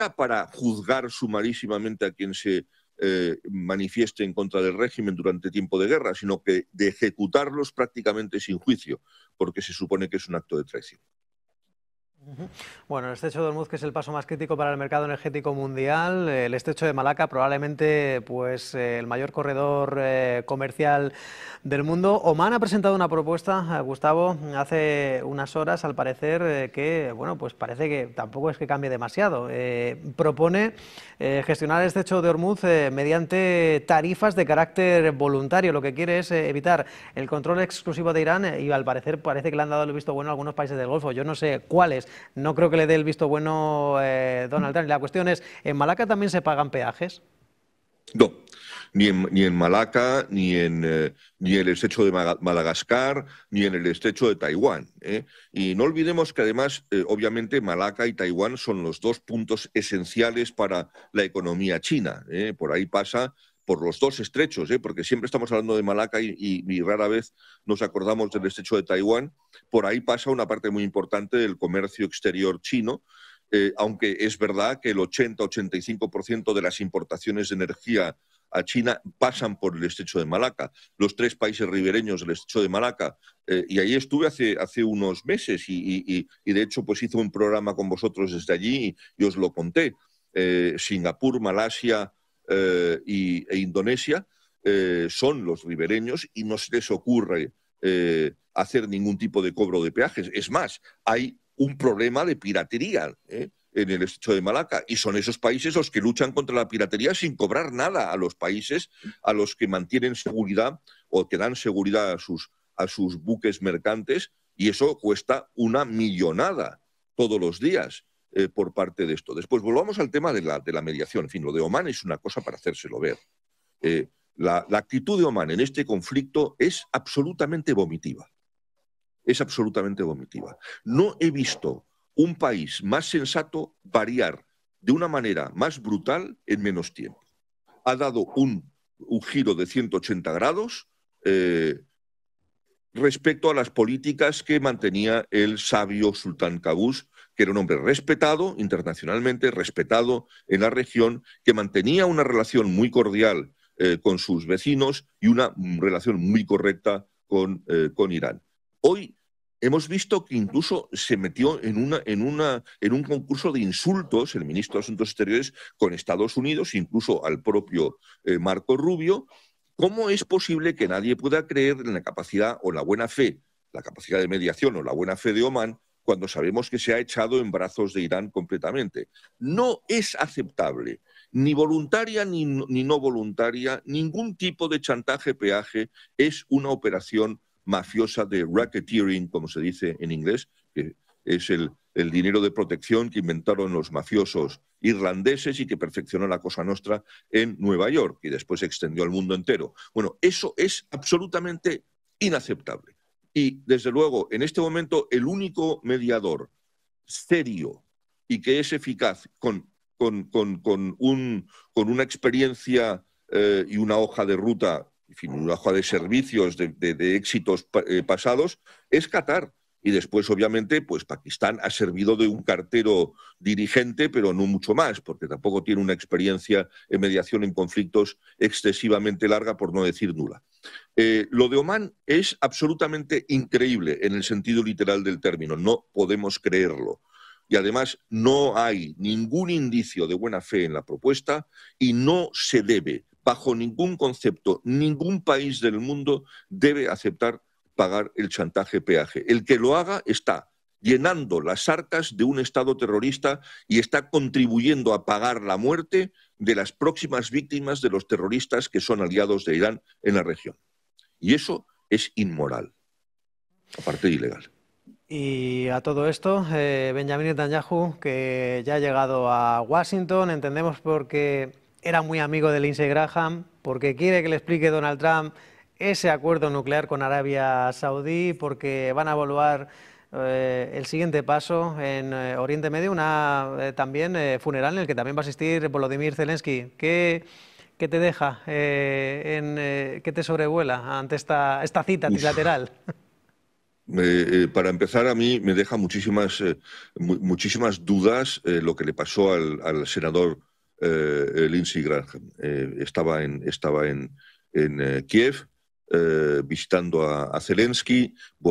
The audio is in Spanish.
para juzgar sumarísimamente a quien se manifieste en contra del régimen durante tiempo de guerra, sino que de ejecutarlos prácticamente sin juicio, porque se supone que es un acto de traición. Bueno, el estrecho de Hormuz, que es el paso más crítico para el mercado energético mundial, el estrecho de Malaca, probablemente pues, el mayor corredor comercial del mundo. Oman ha presentado una propuesta, Gustavo, hace unas horas, al parecer, que, bueno, pues parece que tampoco es que cambie demasiado. Propone gestionar el estrecho de Hormuz mediante tarifas de carácter voluntario. Lo que quiere es evitar el control exclusivo de Irán y, al parecer, parece que le han dado el visto bueno a algunos países del Golfo. Yo no sé cuáles. No creo que le dé el visto bueno Donald Trump. La cuestión es, ¿en Malaca también se pagan peajes? No, ni en Malaca, ni en el estrecho de Madagascar, ni en el estrecho de Taiwán. Y no olvidemos que además, obviamente, Malaca y Taiwán son los dos puntos esenciales para la economía china. Por ahí pasa, por los dos estrechos, porque siempre estamos hablando de Malaca y rara vez nos acordamos del estrecho de Taiwán. Por ahí pasa una parte muy importante del comercio exterior chino. Aunque es verdad que el 80-85% de las importaciones de energía a China pasan por el estrecho de Malaca, los tres países ribereños del estrecho de Malaca, y ahí estuve hace unos meses y de hecho pues hice un programa con vosotros desde allí y os lo conté. Singapur, Malasia e Indonesia son los ribereños y no se les ocurre hacer ningún tipo de cobro de peajes. Es más, hay un problema de piratería en el estrecho de Malaca, y son esos países los que luchan contra la piratería sin cobrar nada a los países a los que mantienen seguridad o que dan seguridad a sus buques mercantes, y eso cuesta una millonada todos los días por parte de esto. Después volvamos al tema de la mediación. En fin, lo de Omán es una cosa para hacérselo ver. La actitud de Omán en este conflicto es absolutamente vomitiva. Es absolutamente vomitiva. No he visto un país más sensato variar de una manera más brutal en menos tiempo. Ha dado un giro de 180 grados respecto a las políticas que mantenía el sabio Sultán Qaboos, que era un hombre respetado internacionalmente, respetado en la región, que mantenía una relación muy cordial con sus vecinos y una relación muy correcta con Irán. Hoy hemos visto que incluso se metió en un concurso de insultos el ministro de Asuntos Exteriores con Estados Unidos, incluso al propio Marco Rubio. ¿Cómo es posible que nadie pueda creer en la capacidad o la buena fe, la capacidad de mediación o la buena fe de Omán, cuando sabemos que se ha echado en brazos de Irán completamente? No es aceptable, ni voluntaria ni no voluntaria, ningún tipo de chantaje-peaje es una operación mafiosa de racketeering, como se dice en inglés, que es el dinero de protección que inventaron los mafiosos irlandeses y que perfeccionó la Cosa Nostra en Nueva York y después se extendió al mundo entero. Bueno, eso es absolutamente inaceptable. Y, desde luego, en este momento, el único mediador serio y que es eficaz con una experiencia y una hoja de ruta, en fin, una hoja de servicios de éxitos pasados, es Qatar. Y después, obviamente, pues Pakistán ha servido de un cartero dirigente, pero no mucho más, porque tampoco tiene una experiencia en mediación en conflictos excesivamente larga, por no decir nula. Lo de Omán es absolutamente increíble en el sentido literal del término, no podemos creerlo. Y además no hay ningún indicio de buena fe en la propuesta y no se debe, bajo ningún concepto, ningún país del mundo debe aceptar pagar el chantaje-peaje. El que lo haga está llenando las arcas de un Estado terrorista y está contribuyendo a pagar la muerte de las próximas víctimas de los terroristas que son aliados de Irán en la región. Y eso es inmoral, aparte de ilegal. Y a todo esto, Benjamin Netanyahu, que ya ha llegado a Washington, entendemos porque era muy amigo de Lindsey Graham, porque quiere que le explique Donald Trump ese acuerdo nuclear con Arabia Saudí, porque van a evaluar el siguiente paso en Oriente Medio, también funeral en el que también va a asistir Volodymyr Zelensky. ¿Qué te deja, qué te sobrevuela ante esta cita trilateral? Para empezar, a mí me deja muchísimas dudas lo que le pasó al senador Lindsey Graham. Estaba en Kiev visitando a Zelensky.